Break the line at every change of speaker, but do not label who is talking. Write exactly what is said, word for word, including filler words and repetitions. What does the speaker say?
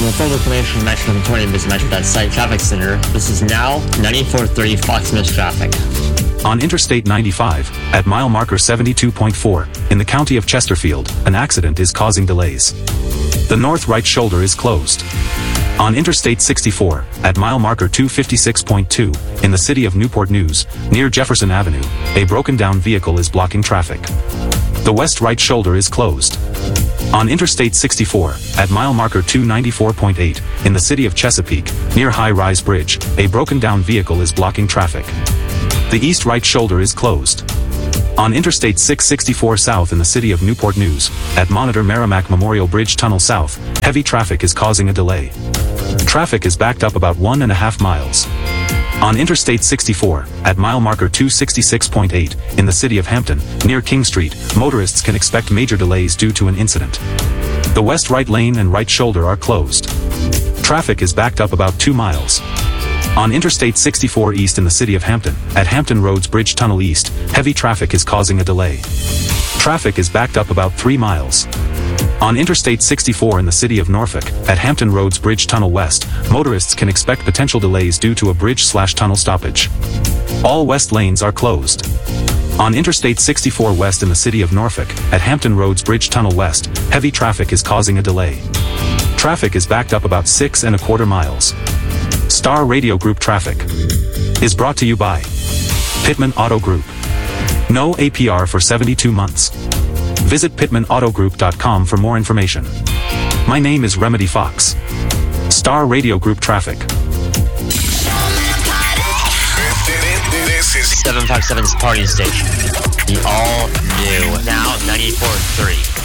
For further information on Metro twenty, visit Metro dot site Traffic Center. This is now ninety-four point three Fox News Traffic.
On Interstate ninety-five, at mile marker seventy-two point four, in the county of Chesterfield, an accident is causing delays. The north right shoulder is closed. On Interstate sixty-four, at mile marker two fifty-six point two, in the city of Newport News, near Jefferson Avenue, a broken-down vehicle is blocking traffic. The west right shoulder is closed. On Interstate sixty-four, at mile marker two ninety-four point eight, in the city of Chesapeake, near High Rise Bridge, a broken-down vehicle is blocking traffic. The east right shoulder is closed. On Interstate six sixty-four South in the city of Newport News, at Monitor Merrimack Memorial Bridge Tunnel South, heavy traffic is causing a delay. Traffic is backed up about one and a half miles. On Interstate sixty-four, at mile marker two sixty-six point eight, in the city of Hampton, near King Street, motorists can expect major delays due to an incident. The west right lane and right shoulder are closed. Traffic is backed up about two miles. On Interstate sixty-four East in the city of Hampton, at Hampton Roads Bridge Tunnel East, heavy traffic is causing a delay. Traffic is backed up about three miles. On Interstate sixty-four in the city of Norfolk, at Hampton Roads Bridge Tunnel West, motorists can expect potential delays due to a bridge-slash-tunnel stoppage. All west lanes are closed. On Interstate sixty-four West in the city of Norfolk, at Hampton Roads Bridge Tunnel West, heavy traffic is causing a delay. Traffic is backed up about six and a quarter miles. Star Radio Group Traffic is brought to you by Pittman Auto Group. No A P R for seventy-two months. Visit pittman auto group dot com for more information. My name is Remedy Fox. Star Radio Group Traffic.
This is
seven five seven's Party Station. The all new, now ninety-four point three.